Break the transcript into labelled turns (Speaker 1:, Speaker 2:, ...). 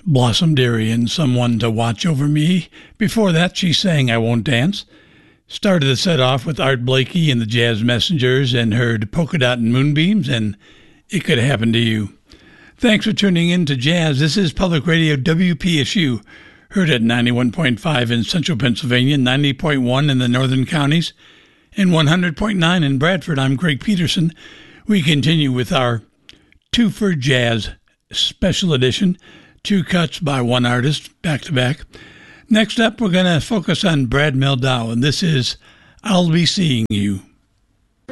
Speaker 1: Blossom Dairy and Someone to Watch Over Me. Before that, she sang I Won't Dance. Started the set off with Art Blakey and the Jazz Messengers and heard Polka Dot and Moonbeams and It Could Happen to You. Thanks for tuning in to Jazz. This is Public Radio WPSU, heard at 91.5 in central Pennsylvania, 90.1 in the northern counties, and 100.9 in Bradford. I'm Greg Peterson. We continue with our Two for Jazz special edition, two cuts by one artist, back to back. Next up, we're going to focus on Brad Mehldau, and this is I'll Be Seeing You.